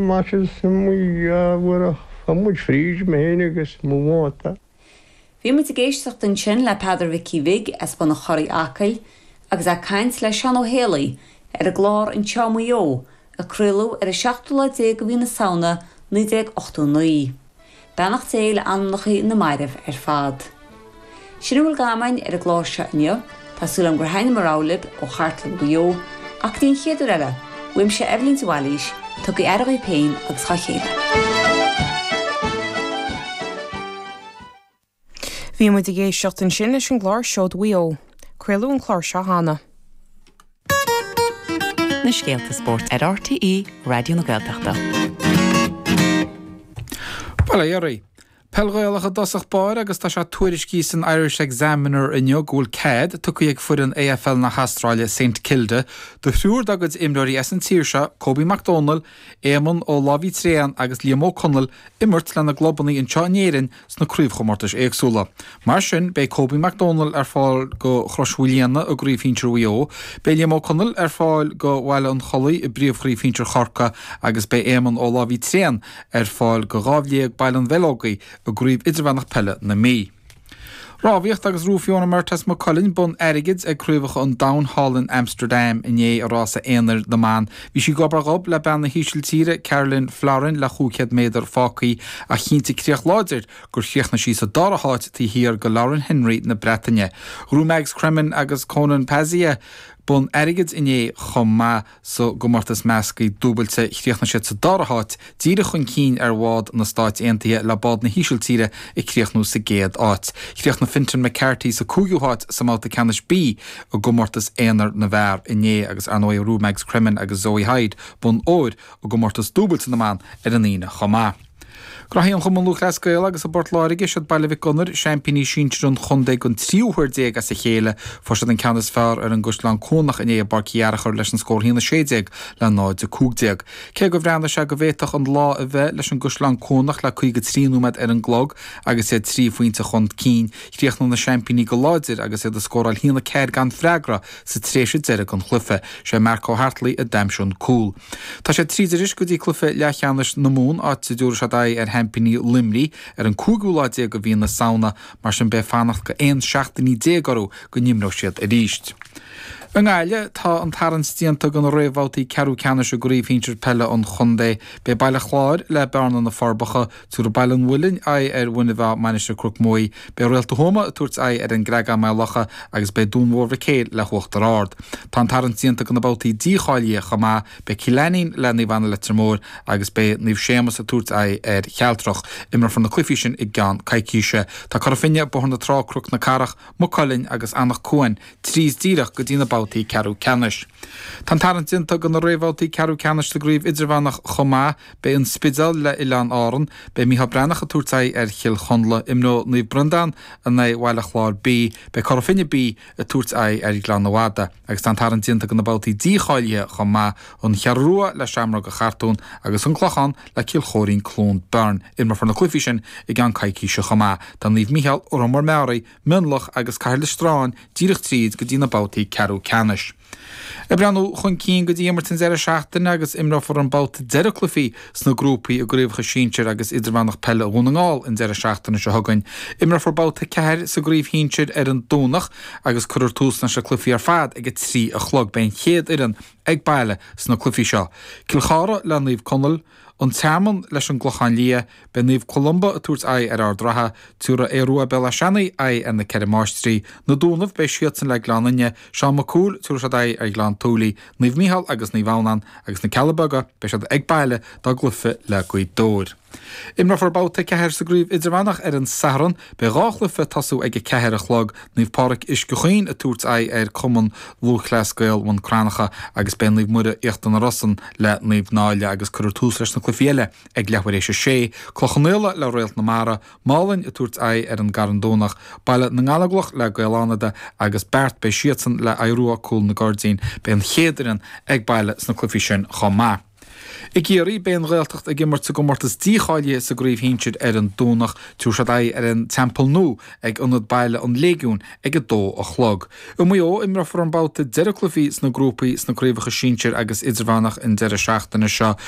matches were a much fríge mehénigus múmóta. Bhí mu géisteach den sin le Peadar Vicky Vig as buna choirí acail agus a caint le Sean O'Haley ar a glár an teamúo a cruilú ar a 7 go bhí na saona 1989. Benach té le annachaí na mairih ar fad. Sin bhfuil gamain ar a glár seanne tásúil an gurthain marálib ó chartlan go ach dín chéadú eile bhuiim sé Evelyn Wallis tu go RV Péin agus chachéile. Bhí mu géisteach an sin leis an glár seod WO. Cruilú an chlár seo hána. Na Scéalta Sport ar RTE Radio na Gaeltachta. Well, Yuri. Pelghailach dosach bar agus tá se tuairiscí san Irish Examiner inniu gúil céad tuca ag fud an AFL na Hastráile St Kilda do thriúr agad imreirí an tíirse Kobe MacDonald, Éamon ó Láví Tréan agus Liam O'Connell imirt le na globannaí in Teanéirin sna críomhchomórtas éagsúla. Mar sin bé Kobe MacDonald ar fáil go chroshuilianna a gríomhfíntir WO, bé Liam O'Connell ar fáil go bhile an cholaí i bríomhghríomhfíntir Chorca agus bé Éamon ó Láví Tréan ar fáil go gábhléag bailan bhelógaí a gríomh idirmhanach pelle na mí. Rábhíocht agus rúfiúna Martas McCullin bun aigeid ag cruúbhacha an Down Hall in Amsterdam iné a rása éonar na man. Bhí si gobargob le ben na hísiltíre Caroline Florin le chúcead méidir fácaí a chinnta críoch láidir gur chiachna sí sa dáraháit tí hir go Lauren Henry na Bretagne. Rúmegs Kremen agus Conan Pazia bun aigeid iné chomá so gomartas meascaí dúbailte chríochna siad sa dáraháit díre chun cín ar bhád na Stáit Aontaithe le bád na hísiltíre i chríochnú sa géad áit. Chríochna Fintan McCarthy sa cúgiúháit sa máta canis bí a gomartas éonar na bhar iné agus anóid Rúmegs Kremen agus Zoe Hyde bun óid a gomartas dúbailte na man ar an ína chomá. Graíon chumú leascail agus a bort láirige siad bailile bh gunnar seampíní sintrún chundé gon tríúhuiir as a chéile forsa an canas fearr ar an guslan cónach iné barciarachar leis an scór hína séideag le náid de cúgdeag. Cé go bhreanna se go bhéach an lá a bheith leis an guslan cónach le chuige tríúmed ar an glog agus é trí faointe chun cín chríochna na seampíní go láidir agus é de scóráil hína céir gan freagra sa tréise deire an chlufe sé Marco Hartley a Damsion Cool. Tá sé tríidiris go dtí clufe lechanis na mún áit sa dúr ar hempinní Limrí ar an cúgúláide go bhíon na saona mar sin be fannacht go 1.7 go nimró siad a ríist. An gáile tá an taran stianta gan réhhailtaí ceú ceannis a gríomhhíntir pelle an chundé be bailile chláir le bearna na farbacha túr bailan bhuilinn ar bhuineh mainise crucmóí be réalta thoma a tuairt ar an greaga mealacha agus be dúnmhór céad le chuachtar ard. Tá taran stianta gan nabátaí díáilí chamá be cilenín le níhhana le trimór agus be níomh sémas a tuairt ar chealtrach imar fan na clufisin i gan caiiciise. Tá carfinne bohanna trá cruc na carach Mucallin agus annach cuain trís díreach go dtína bátaí ceú ceannis. Tá tarantinta gan na réhhailtaí ceú ceannis de gríomh idirmhanach chomá be an spidal le Ileán Áran be míha brenach a tuairtaí ar chiil chunla imnó ní Brundan a na bhile chláir bí be carfinne bí a tuairtaí ar Glán na Wada agus tá tarantinta gan na bátaí díáilie chomá an chearrua le seamra go chartún agus an chlochan le ciil chóirín clún burn imar fan na clufisin i gan caiiciise chomá. Tá níomh Michael ó mar mearaí munlach agus Cairle Stráin díreach tríd go dtína bátaí ceú ceannis. I breanú chun cín go dtí immartin 07 agus imra for an báta deire clufií sna grúpaí a gríomhcha síntir agus idirmhanach pelle a bhúnaáil in 07 se thugain. Imra for báta ceir sa gríomhhíntir ar an dúnach agus chuir tús na se clufií ar fad ag trí a chlog ben chéad iran ag baile sna clufií seo. Cilchara le níomh Connell an teaman leis an glochan lia be níomh Columba a tuairt ar ardratha túra éúa bella seannaí ar na Ceirimáistrí na dúnamh be siad san le glánaine Seán McCool túair ar glán túlaí níomh Mícheál agus níomh Bhánán agus na Cealabaga be siad ag baile dá glufa le cuid dóir. Imra for báta ceir sa gríomh idirmhanach ar an saran be ráchlufa tasú ag ceir a chlog níomh páric is go chuoin a tuairt ar cuman lúchleascail món cranacha agus ben níomh muire íochtan na Rossan le níomh náile agus chuir tús leis na clufiile ag leharéis sé clochannéile le réalt na mara málainn a tuairt ar an garandónach baile na ngálaglach le Gaelánada agus Bert be siadsan le Éirúa Cúl na Gordín be an chéadiran ag baile sna clufisin chomá. I géirí ben réaltacht a gimmart sa gomartas díáile sa gríomhhíntir ar an dúnach túair ar an temple nó ag ionad baile an légiún ag a dó a chlog. Mó imra for an báta deire clufií sna grúpaí sna gríomhacha síntir agus idirmhanach in 07 seo